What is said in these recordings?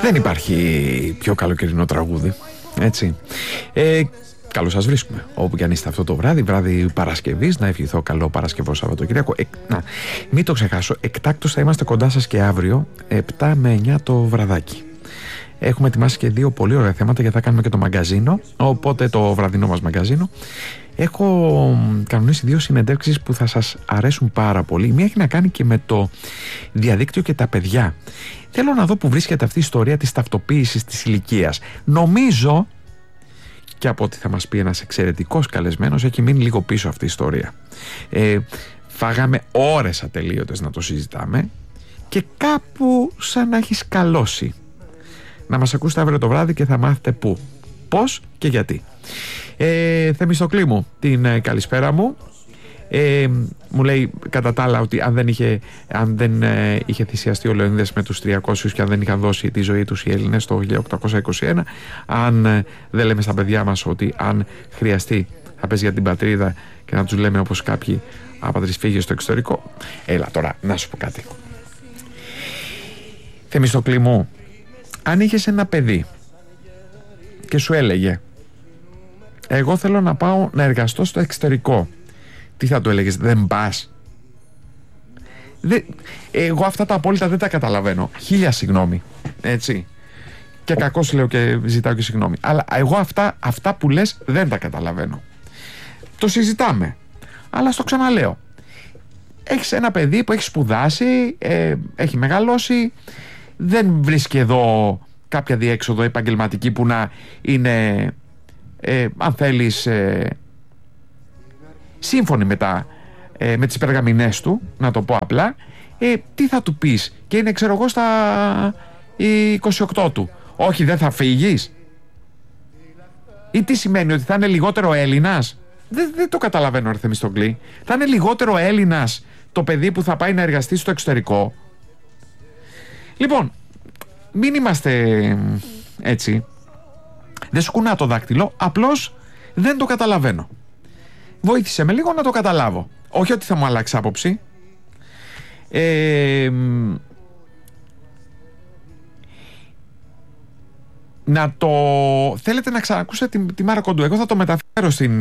Δεν υπάρχει πιο καλοκαιρινό τραγούδι, έτσι. Καλώς σας βρίσκουμε όπου και αν είστε αυτό το βράδυ Παρασκευής. Να ευχηθώ καλό Παρασκευό Σαββατοκύριακο. Μην το ξεχάσω, εκτάκτως θα είμαστε κοντά σας και αύριο 7 με 9 το βραδάκι. Έχουμε ετοιμάσει και 2 πολύ ωραία θέματα, γιατί θα κάνουμε και το μαγκαζίνο, οπότε το βραδινό μας μαγκαζίνο. Έχω κανονίσει 2 συνεντεύξεις που θα σας αρέσουν πάρα πολύ. Μία έχει να κάνει και με το διαδίκτυο και τα παιδιά. Θέλω να δω που βρίσκεται αυτή η ιστορία της ταυτοποίησης της ηλικίας. Νομίζω, και από ό,τι θα μας πει ένας εξαιρετικός καλεσμένος, έχει μείνει λίγο πίσω αυτή η ιστορία. Φάγαμε ώρες ατελείωτες να το συζητάμε και κάπου σαν να έχει σκαλώσει. Να μας ακούσετε αύριο το βράδυ και θα μάθετε πού, πώς και γιατί. Θεμιστοκλή μου, την καλησπέρα μου. Μου λέει κατά τα άλλα ότι αν δεν είχε θυσιαστεί ο Λεωνίδας με τους 300 και αν δεν είχαν δώσει τη ζωή τους οι Έλληνες το 1821, αν δεν λέμε στα παιδιά μας ότι αν χρειαστεί θα πες για την πατρίδα και να τους λέμε όπως κάποιοι άπατρες φύγες στο εξωτερικό. Έλα τώρα να σου πω κάτι. Θεμιστοκλή μου, αν είχες ένα παιδί και σου έλεγε εγώ θέλω να πάω να εργαστώ στο εξωτερικό, τι θα του έλεγες? Δεν πας? Εγώ αυτά τα απόλυτα δεν τα καταλαβαίνω. 1000 συγγνώμη, έτσι. Και κακώς λέω και ζητάω και συγγνώμη. Αλλά εγώ αυτά που λες δεν τα καταλαβαίνω. Το συζητάμε, αλλά στο ξαναλέω. Έχεις ένα παιδί που έχει σπουδάσει, έχει μεγαλώσει, δεν βρίσκει εδώ κάποια διέξοδο επαγγελματική που να είναι, αν θέλεις, σύμφωνη με τις περγαμηνές του, να το πω απλά. Τι θα του πεις? Και είναι, ξέρω εγώ, στα 28 του. Όχι, δεν θα φύγεις? Ή τι σημαίνει, ότι θα είναι λιγότερο Έλληνας? Δεν το καταλαβαίνω, ρε Θεμιστοκλή. Θα είναι λιγότερο Έλληνας το παιδί που θα πάει να εργαστεί στο εξωτερικό? Λοιπόν, μην είμαστε έτσι. Δεν σου κουνά το δάκτυλο, απλώς δεν το καταλαβαίνω. Βοήθησε με λίγο να το καταλάβω. Όχι ότι θα μου αλλάξει άποψη. Να το... Θέλετε να ξανακούσετε τη Μάρα Κοντού? Εγώ θα το μεταφέρω στην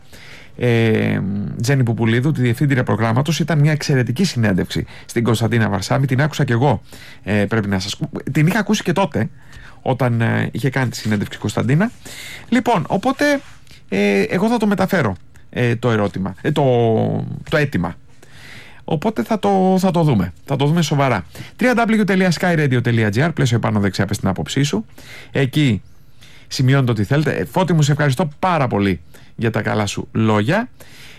Τζέννη Πουπουλίδου, τη διευθύντρια προγράμματος. Ήταν μια εξαιρετική συνέντευξη στην Κωνσταντίνα Βαρσάμι. Την άκουσα κι εγώ, πρέπει να σας... Την είχα ακούσει και τότε, όταν είχε κάνει τη συνέντευξη Κωνσταντίνα. Λοιπόν, οπότε εγώ θα το μεταφέρω το ερώτημα, το αίτημα. Οπότε θα το δούμε. Θα το δούμε σοβαρά. www.skyradio.gr, πλαίσιο επάνω δεξιά, πες την άποψή σου. Εκεί σημειώνετε ό,τι θέλετε. Φώτη μου, σε ευχαριστώ πάρα πολύ για τα καλά σου λόγια.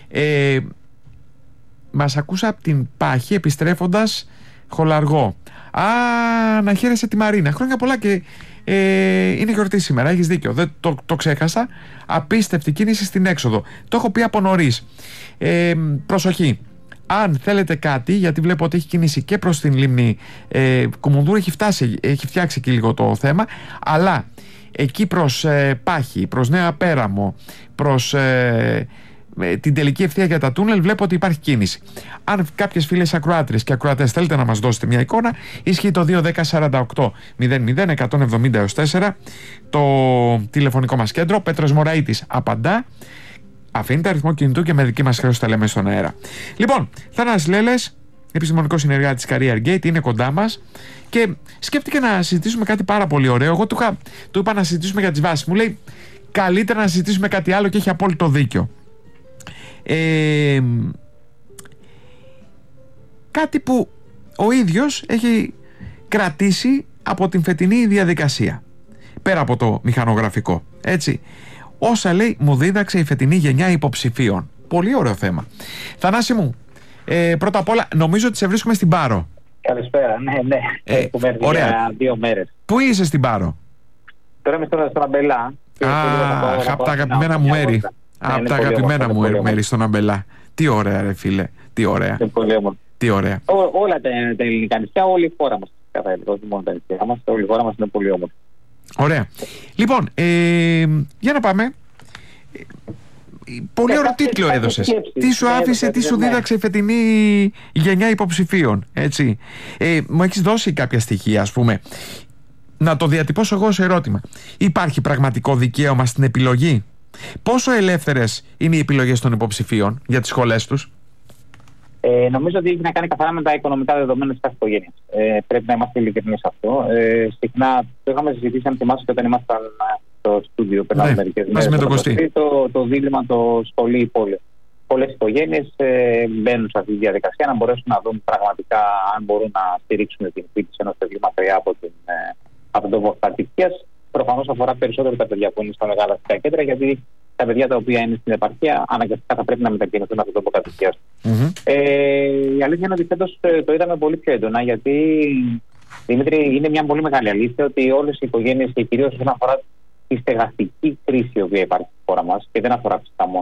Μας ακούσα από την Πάχη επιστρέφοντας Χολαργό. Να χαίρεσαι τη Μαρίνα. Χρόνια πολλά και είναι γιορτή σήμερα. Έχεις δίκιο. Δεν το ξέχασα. Απίστευτη κίνηση στην έξοδο. Το έχω πει από νωρίς. Προσοχή. Αν θέλετε κάτι, γιατί βλέπω ότι έχει κίνηση και προς την λίμνη Κουμουνδούρου, έχει φτιάξει και λίγο το θέμα, αλλά εκεί προς Πάχη, προς Νέα Πέραμο, προς την τελική ευθεία για τα τούνελ, βλέπω ότι υπάρχει κίνηση. Αν κάποιες φίλες ακροάτριες και ακροατές θέλετε να μας δώσετε μια εικόνα, ισχύει το 210-48-00-170-4 το τηλεφωνικό μας κέντρο. Πέτρος Μωραΐτης απαντά. Αφήνεται αριθμό κινητού και με δική μας χρέωση τα λέμε στον αέρα. Λοιπόν, Θανάσης Λέλες, επιστημονικός συνεργάτης Career Gate, είναι κοντά μας και σκέφτηκε να συζητήσουμε κάτι πάρα πολύ ωραίο. Εγώ του είπα να συζητήσουμε για τις βάσεις. Μου λέει καλύτερα να συζητήσουμε κάτι άλλο και έχει απόλυτο δίκιο. Κάτι που ο ίδιος έχει κρατήσει από την φετινή διαδικασία, πέρα από το μηχανογραφικό, έτσι. Όσα, λέει, μου δίδαξε η φετινή γενιά υποψηφίων. Πολύ ωραίο θέμα. Θανάση μου, πρώτα απ' όλα νομίζω ότι σε βρίσκουμε στην Πάρο. Καλησπέρα, ναι. Έχουμε έρθει για 2 μέρες. Πού είσαι στην Πάρο? Τώρα είμαι στον Αμπελά. Από τα αγαπημένα μου μέρη. Από τα αγαπημένα μου μέρη στον Αμπελά. Τι ωραία, ρε φίλε. Τι ωραία. Είναι πολύ όμορφο. Τι ωραία. Όλα τα ελληνικά νησιά, όλη η χώρα μας. Όχι μόνο τα νησιά μας, όλη η χώρα μας είναι πολύ όμορφη. Ωραία. Λοιπόν, για να πάμε. Πολύ ωραίο τίτλο έδωσες. Τι σου άφησε, τι σου δίδαξε η φετινή γενιά υποψηφίων, έτσι. Μου έχεις δώσει κάποια στοιχεία, ας πούμε. να το διατυπώσω εγώ ως ερώτημα. Υπάρχει πραγματικό δικαίωμα στην επιλογή? Πόσο ελεύθερες είναι οι επιλογές των υποψηφίων για τις σχολές τους? Νομίζω ότι έχει να κάνει καθαρά με τα οικονομικά δεδομένα της κάθε οικογένειας. Πρέπει να είμαστε ειλικρινείς σε αυτό. Συχνά το είχαμε συζητήσει, αν θυμάσαι, και όταν ήμασταν στο στούντιο πριν από μερικές μέρες. Το δίλημμα το σχολείο ή πόλη. Πολλές οικογένειες μπαίνουν σε αυτή τη διαδικασία να μπορέσουν να δουν πραγματικά αν μπορούν να στηρίξουν την φύτηση ενός παιδιού μακριά από τον τόπο κατοικίας. Προφανώς αφορά περισσότερο τα παιδιά που είναι στα μεγάλα αστικά κέντρα, γιατί τα παιδιά τα οποία είναι στην επαρχία αναγκαστικά θα πρέπει να μετακινηθούν από τον τόπο κατοικίας. Η αλήθεια είναι ότι φέτος το είδαμε πολύ πιο έντονα, γιατί, Δημήτρη, είναι μια πολύ μεγάλη αλήθεια ότι όλες οι οικογένειες, και κυρίως όσον αφορά τη στεγαστική κρίση η οποία υπάρχει στη χώρα μας, και δεν αφορά φυσικά μόνο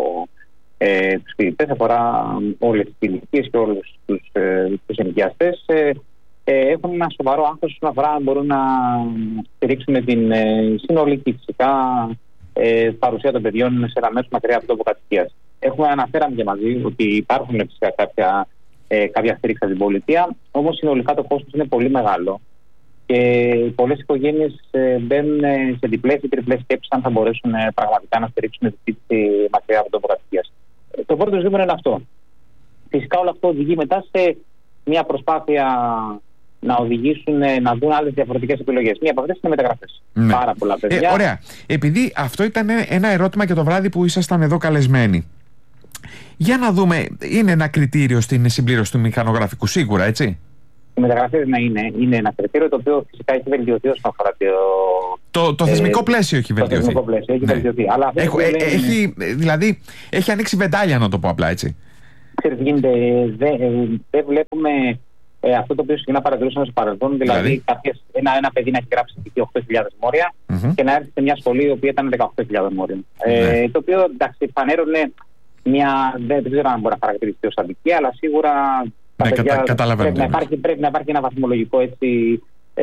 τους φοιτητές, αφορά όλες τις ηλικίες και όλους τους ενοικιαστές, έχουν ένα σοβαρό άγχος όσον αφορά αν μπορούν να στηρίξουν την συνολική φυσικά παρουσία των παιδιών σε ένα μέσο μακριά από το τόπο κατοικίας. Έχουμε αναφέραμε και μαζί ότι υπάρχουν φυσικά κάποια στήριξη από την πολιτεία, όμως συνολικά το κόστος είναι πολύ μεγάλο και πολλές οικογένειες μπαίνουν σε διπλές ή τριπλές σκέψεις αν θα μπορέσουν πραγματικά να στηρίξουν τη φοιτηση μακριά από το τόπο κατοικίας. Το πρώτο ζήτημα είναι αυτό. Φυσικά όλο αυτό οδηγεί μετά σε μια προσπάθεια να οδηγήσουν να δουν άλλες διαφορετικές επιλογές. Μία από αυτές είναι μεταγραφές. Ναι. Πάρα πολλά παιδιά. Ωραία. Επειδή αυτό ήταν ένα ερώτημα και το βράδυ που ήσασταν εδώ καλεσμένοι. Για να δούμε, είναι ένα κριτήριο στην συμπλήρωση του μηχανογραφικού, σίγουρα, έτσι? Οι μεταγραφές να είναι ένα κριτήριο το οποίο φυσικά έχει βελτιωθεί όσον αφορά το θεσμικό πλαίσιο έχει βελτιωθεί. Το θεσμικό πλαίσιο έχει βελτιωθεί. Αλλά δηλαδή έχει ανοίξει βεντάλια, να το πω απλά, έτσι. Ξέρετε, γίνεται, δεν βλέπουμε αυτό το οποίο συχνά παρατηρούσαμε στο παρελθόν. Δηλαδή ένα παιδί να έχει γράψει 8.000 μόρια και να έρθει σε μια σχολή η οποία ήταν 18.000 μόρια. Το οποίο, εντάξει, φανέρωνε μια. Δεν ξέρω αν μπορεί να χαρακτηριστεί ως αδικία, αλλά σίγουρα. Πρέπει να υπάρχει ένα βαθμολογικό, έτσι,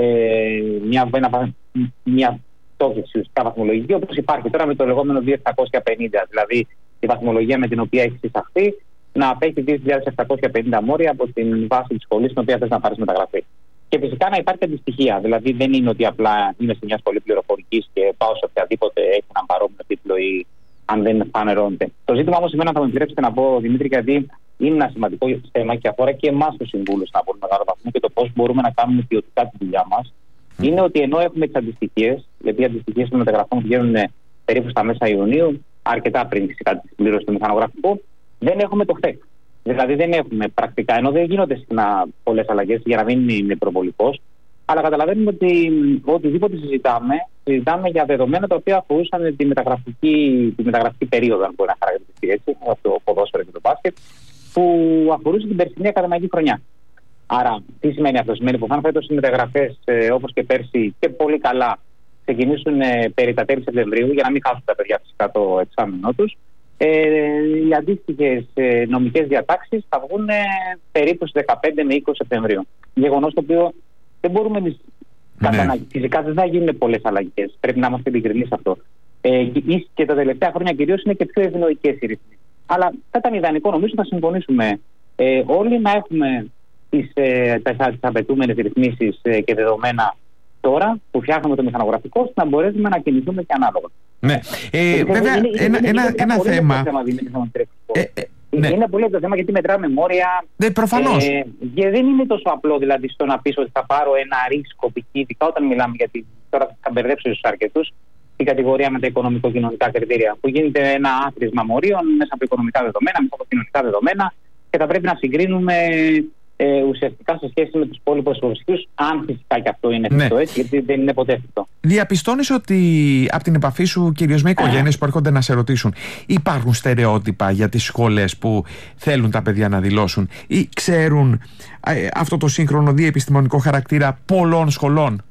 μια στόχευση ουσιαστικά βαθμολογική, όπως υπάρχει τώρα με το λεγόμενο 2.750, δηλαδή η βαθμολογία με την οποία έχει εισαχθεί να απέχει 2.750 μόρια από την βάση της σχολής στην οποία θες να πάρεις μεταγραφή. Και φυσικά να υπάρχει αντιστοιχεία, δηλαδή δεν είναι ότι απλά είμαι σε μια σχολή πληροφορικής και πάω σε οποιαδήποτε έχει έναν παρόμοιο τίτλο ή αν δεν φανερώνεται. Το ζήτημα όμως, εμένα θα μου επιτρέψετε να πω, Δημήτρη, γιατί είναι ένα σημαντικό θέμα και αφορά και εμάς τους συμβούλους να μπορούμε να βαθμό και το πώς μπορούμε να κάνουμε ποιοτικά τη δουλειά μας. Είναι ότι ενώ έχουμε τις αντιστοιχίες, γιατί οι αντιστοιχίες των μεταγραφών βγαίνουν περίπου στα μέσα Ιουνίου, αρκετά πριν φυσικά τη συμπλήρωση του μηχανογραφικού, δεν έχουμε το χτεκ. Δηλαδή δεν έχουμε πρακτικά, ενώ δεν γίνονται συχνά πολλές αλλαγές, για να μην είναι προβολικός, αλλά καταλαβαίνουμε ότι οτιδήποτε συζητάμε για δεδομένα τα οποία αφορούσαν τη μεταγραφική περίοδο, αν μπορεί να χαρακτηριστεί έτσι, από το ποδόσφαιρο και το μπάσκετ, που αφορούσε την περσινή ακαδημαϊκή χρονιά. Άρα, τι σημαίνει αυτό? Σημαίνει που αν φέτος οι μεταγραφές, όπως και πέρσι, και πολύ καλά ξεκινήσουν περί τα τέλη Σεπτεμβρίου, για να μην χάσουν τα παιδιά φυσικά το εξάμηνό τους, οι αντίστοιχες νομικές διατάξεις θα βγουν περίπου στις 15 με 20 Σεπτεμβρίου. Γεγονός το οποίο δεν μπορούμε εμείς. Φυσικά δεν θα γίνουν πολλές αλλαγές. Πρέπει να είμαστε ειλικρινείς σε αυτό. Και τα τελευταία χρόνια κυρίως είναι και πιο ευνοϊκές οι ρυθμοί. Αλλά θα ήταν ιδανικό, νομίζω, να συμφωνήσουμε όλοι να έχουμε τις απαιτούμενες ρυθμίσεις και δεδομένα τώρα που φτιάχνουμε το μηχανογραφικό, ώστε να μπορέσουμε να κινηθούμε και ανάλογα. Ναι. Βέβαια, ένα θέμα. Είναι πολύ το θέμα, γιατί μετράμε μόρια. Ναι, προφανώς. Και δεν είναι τόσο απλό, δηλαδή, στο να πεις ότι θα πάρω ένα ρίσκο, ειδικά όταν μιλάμε, γιατί τώρα θα μπερδέψω στους αρκετούς, την κατηγορία με τα οικονομικο-κοινωνικά κριτήρια, που γίνεται ένα άθροισμα μορίων μέσα από οικονομικά δεδομένα, μέσα από κοινωνικά δεδομένα, και θα πρέπει να συγκρίνουμε ουσιαστικά σε σχέση με τους υπόλοιπους υποψηφίους, αν φυσικά και αυτό είναι εφικτό, έτσι, γιατί δεν είναι ποτέ εφικτό. Διαπιστώνεις ότι από την επαφή σου κυρίως με οικογένειες που έρχονται να σε ρωτήσουν, υπάρχουν στερεότυπα για τις σχολές που θέλουν τα παιδιά να δηλώσουν, ή ξέρουν αυτό το σύγχρονο διεπιστημονικό χαρακτήρα πολλών σχολών?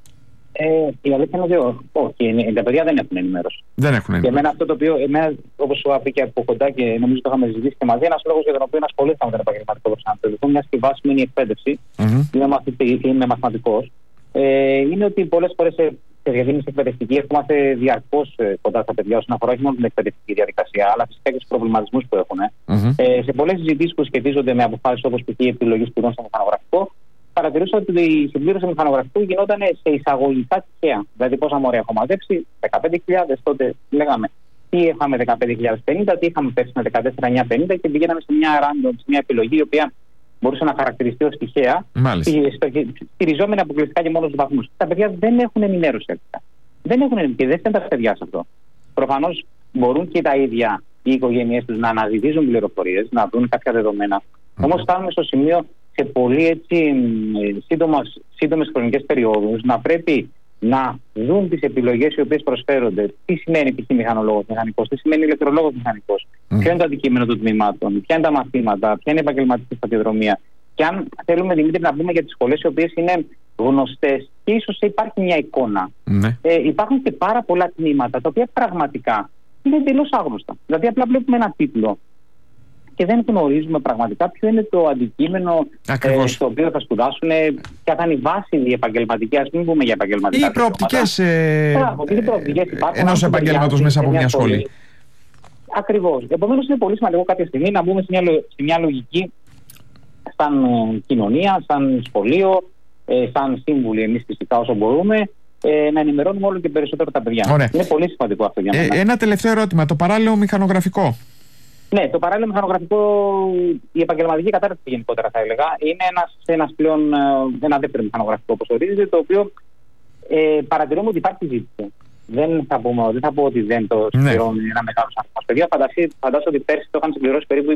Η αλήθεια είναι ότι όχι, τα παιδιά δεν έχουν ενημέρωση. Και εμένα αυτό το οποίο, όπως σου είπα και από κοντά και νομίζω το είχαμε συζητήσει και μαζί, ένας λόγος για τον οποίο ασχολήθηκα με τον επαγγελματικό προσανατολισμό, μιας και η βάση μου είναι η εκπαίδευση, είμαι μαθηματικός, είναι ότι πολλές φορές σε διαδήμιση εκπαιδευτική ερχόμαστε διαρκώς κοντά στα παιδιά όσον αφορά όχι μόνο την εκπαιδευτική διαδικασία, αλλά φυσικά και τους προβληματισμούς που έχουν. Σε πολλές συζητήσεις που σχετίζονται με αποφάσεις όπως π.χ. η επιλογή σπουδών στο μηχανογραφικό, παρατηρούσα ότι η συμπλήρωση μηχανογραφικού γινόταν σε εισαγωγικά τυχαία. Δηλαδή, πόσα μόρια έχω μαζέψει, 15.000, τότε λέγαμε τι είχαμε 15.050, τι είχαμε πέρσι με 14.950 και πηγαίναμε σε μια random, σε μια επιλογή η οποία μπορούσε να χαρακτηριστεί ως τυχαία, στηριζόμενη αποκλειστικά και μόνο στους βαθμούς. Τα παιδιά δεν έχουν ενημέρωση αρχικά. Δεν έχουν και δεν φταίνουν τα παιδιά σε αυτό. Προφανώς μπορούν και τα ίδια οι οικογένειές τους να αναζητήσουν πληροφορίες, να δουν κάποια δεδομένα. Όμως φτάνουμε στο σημείο σε πολύ σύντομες χρονικές περιόδους να πρέπει να δουν τις επιλογές οι οποίες προσφέρονται. Τι σημαίνει π.χ. μηχανολόγος μηχανικός, τι σημαίνει ηλεκτρολόγος μηχανικός, ποιο είναι το αντικείμενο των τμήματων, ποια είναι τα μαθήματα, ποια είναι η επαγγελματική σταδιοδρομία. Και αν θέλουμε, Δημήτρη, να πούμε για τις σχολές οι οποίες είναι γνωστές και ίσως υπάρχει μια εικόνα. Υπάρχουν και πάρα πολλά τμήματα τα οποία πραγματικά είναι εντελώς άγνωστα. Δηλαδή, απλά βλέπουμε ένα τίτλο και δεν γνωρίζουμε πραγματικά ποιο είναι το αντικείμενο στο οποίο θα σπουδάσουν, ποια θα είναι η βάση η επαγγελματική. Ας μην πούμε για επαγγελματικά. Ή προοπτικές ενός επαγγέλματος μέσα από μια σχολή. Ακριβώς. Επομένως, είναι πολύ σημαντικό κάποια στιγμή να μπούμε σε μια λογική σαν κοινωνία, σαν σχολείο, σαν σύμβουλοι εμείς φυσικά όσο μπορούμε, να ενημερώνουμε όλο και περισσότερο τα παιδιά. Ωραία. Είναι πολύ σημαντικό αυτό για μένα. Ένα τελευταίο ερώτημα. Το παράλληλο μηχανογραφικό. Ναι, το παράλληλο μηχανογραφικό, η επαγγελματική κατάρτιση γενικότερα θα έλεγα, είναι ένα δεύτερο μηχανογραφικό όπως ορίζεται, το οποίο παρατηρούμε ότι υπάρχει ζήτηση. Δεν θα πω ότι δεν το συμπληρώνει ένα μεγάλο αριθμό παιδιά. Φαντάζομαι ότι πέρσι το είχαν συμπληρώσει περίπου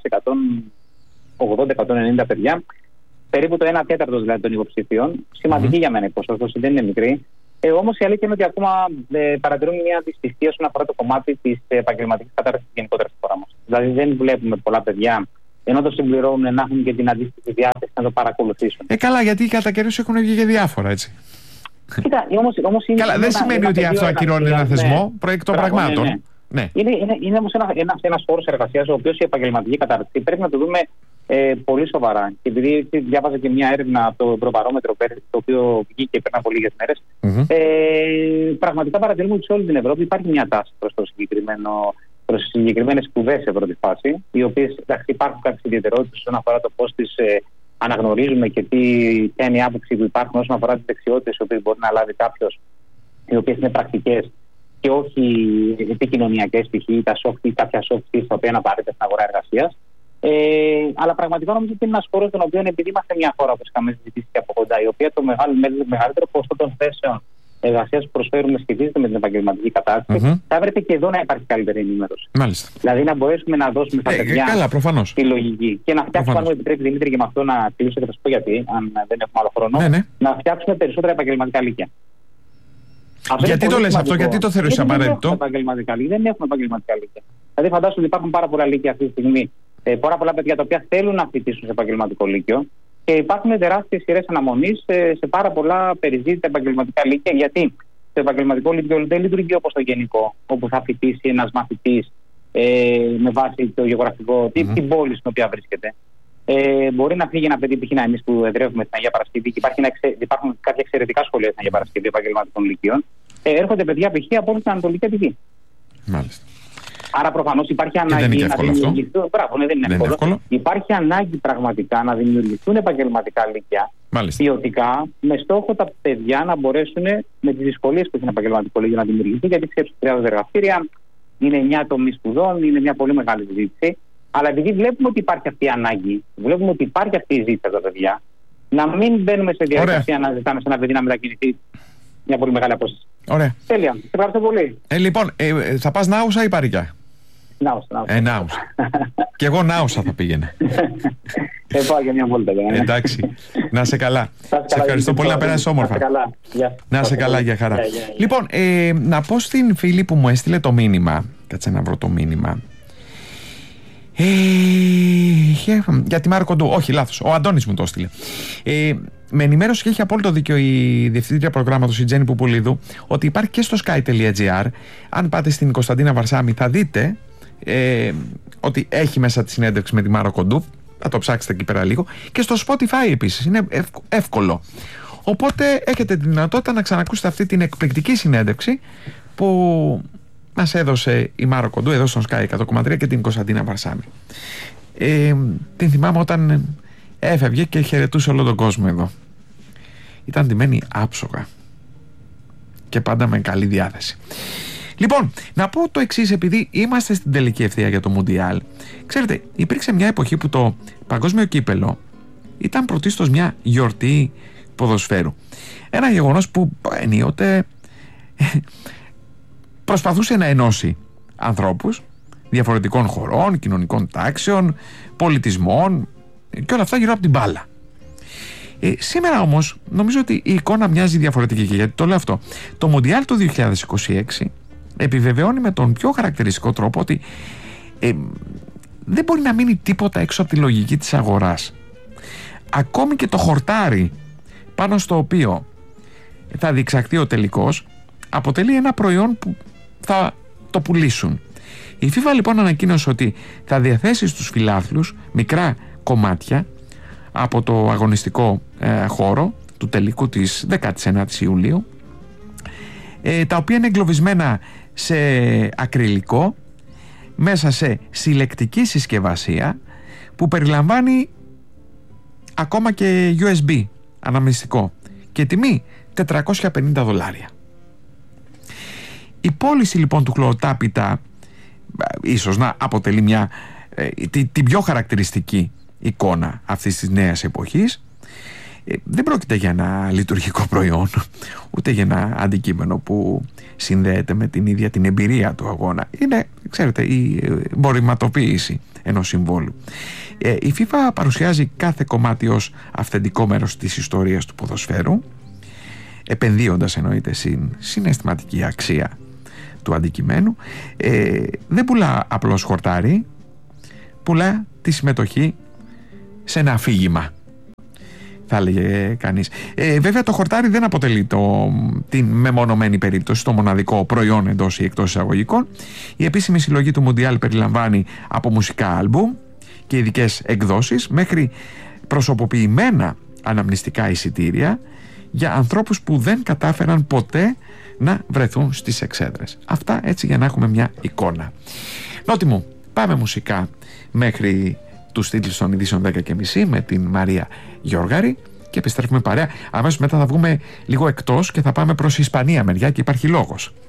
20.180-190 παιδιά. Περίπου το 1/4 δηλαδή των υποψηφίων. Σημαντική για μένα η ποσόστοση, δεν είναι μικρή. Όμως η αλήθεια είναι ότι ακόμα παρατηρούμε μια δυστυχία όσον αφορά το κομμάτι της επαγγελματικής κατάρτισης γενικότερα στη χώρα μας. Δηλαδή δεν βλέπουμε πολλά παιδιά, ενώ το συμπληρώνουν, να έχουν και την αντίστοιχη διάθεση να το παρακολουθήσουν. Καλά, γιατί κατά καιρούς έχουν βγει και διάφορα, έτσι. Κοίτα, όμως είναι. Καλά, δεν σημαίνει ότι αυτό ακυρώνει ένα θεσμό, προεκ των πραγμάτων. Ναι. Είναι όμως ένας χώρος εργασίας, ο οποίος η επαγγελματική κατάρτιση πρέπει να το δούμε πολύ σοβαρά. Και επειδή διάβαζα και μια έρευνα από το Ευρωβαρόμετρο πέρυσι, το οποίο βγήκε πριν από λίγες μέρες, πραγματικά παρατηρούμε ότι σε όλη την Ευρώπη υπάρχει μια τάση προς συγκεκριμένες σπουδές σε πρώτη φάση, οι οποίες υπάρχουν κάποιες ιδιαιτερότητες όσον αφορά το πώς τις αναγνωρίζουμε και ποια είναι η άποψη που υπάρχουν όσον αφορά τις δεξιότητες οι οποίες μπορεί να λάβει κάποιος, οι οποίες είναι πρακτικές και όχι επικοινωνιακές π.χ. ή κάποια soft skills τα οποία είναι απαραίτητα στην αγορά εργασίας. Αλλά πραγματικά νομίζω ότι είναι ένας χώρος τον οποίο, επειδή είμαστε μια χώρα όπως είχαμε συζητήσει και από κοντά, η οποία το μεγαλύτερο ποσοστό των θέσεων εργασίας που προσφέρουμε σχετίζεται με την επαγγελματική κατάρτιση, θα έπρεπε και εδώ να υπάρχει καλύτερη ενημέρωση. Μάλιστα. Δηλαδή να μπορέσουμε να δώσουμε στα παιδιά τη λογική και να φτιάξουμε, αν μου επιτρέπει Δημήτρη, και με αυτό να κλείσω και θα σου πω γιατί, αν δεν έχουμε άλλο χρόνο, να φτιάξουμε περισσότερα επαγγελματικά λύκεια. Γιατί το λες αυτό, γιατί το θεωρείς απαραίτητο? Δεν έχουμε επαγγελματικά λύκεια. Δηλαδή, φαντάσου ότι υπάρχουν πάρα πολλά λύκεια αυτή τη στιγμή. Πάρα πολλά παιδιά τα οποία θέλουν να φοιτήσουν σε επαγγελματικό λύκειο και υπάρχουν τεράστιες σειρές αναμονής σε πάρα πολλά περιζήτητα επαγγελματικά λύκεια. Γιατί το επαγγελματικό λύκειο δεν λειτουργεί όπως το γενικό, όπου θα φοιτήσει ένας μαθητής με βάση το γεωγραφικό, την πόλη στην οποία βρίσκεται. Μπορεί να φύγει ένα παιδί, π.χ. εμείς που εδρεύουμε στην Αγία Παρασκευή, και υπάρχουν κάποια εξαιρετικά σχολεία στην Αγία Παρασκευή επαγγελματικών λυκείων. Έρχονται παιδιά π.χ. από όλη την Ανατολική Αττική. Μάλιστα. Άρα προφανώς υπάρχει ανάγκη να δημιουργηθούν. Δεν είναι εύκολο. Υπάρχει ανάγκη πραγματικά να δημιουργηθούν επαγγελματικά λύκεια ποιοτικά, με στόχο τα παιδιά να μπορέσουν με τις δυσκολίες που έχει ένα επαγγελματικό λύκειο να δημιουργηθεί, γιατί χρειάζονται εργαστήρια, είναι 9 τομείς σπουδών, είναι μια πολύ μεγάλη συζήτηση. Αλλά επειδή βλέπουμε ότι υπάρχει αυτή η ανάγκη, βλέπουμε ότι υπάρχει αυτή η ζήτηση από τα παιδιά, να μην μπαίνουμε σε διαδικασία να ζητάμε σε ένα παιδί να μετακινηθεί μια πολύ μεγάλη απόσταση. Ωραία. Τέλεια. Σε ευχαριστώ πολύ. Λοιπόν, θα πας Νάουσα ή Παρικιά? Νάουσα. Νάουσα. Κι εγώ Νάουσα θα πήγαινα. Πάω για μια βόλτα. Εντάξει. Να σε καλά. Σε ευχαριστώ πολύ, να περάσεις όμορφα. Να σε καλά, για χαρά. Λοιπόν, να πω στην φίλη που μου έστειλε το μήνυμα. Κάτσε να βρω το μήνυμα. Για τη Μάρο Κοντού. Όχι, λάθος. Ο Αντώνης μου το έστειλε. Με ενημέρωση, και έχει απόλυτο δίκιο η διευθύντρια προγράμματος, η Τζέννη Πουπουλίδου, ότι υπάρχει και στο sky.gr. Αν πάτε στην Κωνσταντίνα Βαρσάμι, θα δείτε ότι έχει μέσα τη συνέντευξη με τη Μάρο Κοντού. Θα το ψάξετε εκεί πέρα λίγο. Και στο Spotify επίσης. Είναι εύκολο. Οπότε έχετε τη δυνατότητα να ξανακούσετε αυτή την εκπληκτική συνέντευξη που μας έδωσε η Μάρο Κοντού εδώ στον Sky 100,3 και την Κωνσταντίνα Βαρσάμι. Την θυμάμαι όταν έφευγε και χαιρετούσε όλο τον κόσμο εδώ. Ήταν ντυμένη άψογα και πάντα με καλή διάθεση. Λοιπόν, να πω το εξής, επειδή είμαστε στην τελική ευθεία για το Μουντιάλ. Ξέρετε, υπήρξε μια εποχή που το παγκόσμιο κύπελο ήταν πρωτίστως μια γιορτή ποδοσφαίρου. Ένα γεγονός που ενίοτε προσπαθούσε να ενώσει ανθρώπους διαφορετικών χωρών, κοινωνικών τάξεων, πολιτισμών και όλα αυτά γύρω από την μπάλα. Σήμερα όμως νομίζω ότι η εικόνα μοιάζει διαφορετική. Και γιατί το λέω αυτό? Το Μουντιάλ του 2026 επιβεβαιώνει με τον πιο χαρακτηριστικό τρόπο ότι δεν μπορεί να μείνει τίποτα έξω από τη λογική της αγοράς. Ακόμη και το χορτάρι πάνω στο οποίο θα διεξαχθεί ο τελικός αποτελεί ένα προϊόν που θα το πουλήσουν. Η FIFA λοιπόν ανακοίνωσε ότι θα διαθέσει στους φιλάθλους μικρά κομμάτια από το αγωνιστικό χώρο του τελικού της 19ης Ιουλίου, τα οποία είναι εγκλωβισμένα σε ακριλικό μέσα σε συλλεκτική συσκευασία που περιλαμβάνει ακόμα και USB αναμνηστικό και τιμή $450. Η πώληση λοιπόν του χλωροτάπητα ίσως να αποτελεί την πιο χαρακτηριστική εικόνα αυτής της νέας εποχής. Δεν πρόκειται για ένα λειτουργικό προϊόν, ούτε για ένα αντικείμενο που συνδέεται με την ίδια την εμπειρία του αγώνα. Είναι, ξέρετε, η μπορηματοποίηση ενός συμβόλου. Η FIFA παρουσιάζει κάθε κομμάτι ως αυθεντικό μέρος της ιστορίας του ποδοσφαίρου, επενδύοντας εννοείται στην συναισθηματική αξία του αντικειμένου. Δεν πουλά απλώς χορτάρι, πουλά τη συμμετοχή σε ένα αφήγημα, θα έλεγε κανείς. Βέβαια το χορτάρι δεν αποτελεί την μεμονωμένη περίπτωση, το μοναδικό προϊόν εντός ή εκτός εισαγωγικών. Η επίσημη συλλογή του Μουντιάλ περιλαμβάνει από μουσικά άλμπουμ και ειδικές εκδόσεις μέχρι προσωποποιημένα αναμνηστικά εισιτήρια για ανθρώπους που δεν κατάφεραν ποτέ να βρεθούν στις εξέδρες. Αυτά έτσι για να έχουμε μια εικόνα. Νότι μου, πάμε μουσικά μέχρι τους τίτλους των ειδήσεων 10:30 με την Μαρία Γιώργαρη και επιστρέφουμε παρέα. Αμέσως μετά θα βγούμε λίγο εκτός και θα πάμε προς Ισπανία μεριά και υπάρχει λόγος.